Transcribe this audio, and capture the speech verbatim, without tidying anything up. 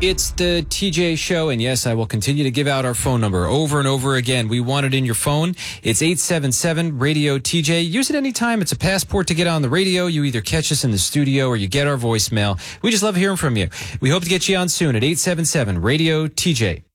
It's the T J Show, and yes, I will continue to give out our phone number over and over again. We want it in your phone. It's eight seven seven radio T J. Use it anytime. It's a passport to get on the radio. You either catch us in the studio or you get our voicemail. We just love hearing from you. We hope to get you on soon at eight seven seven radio T J.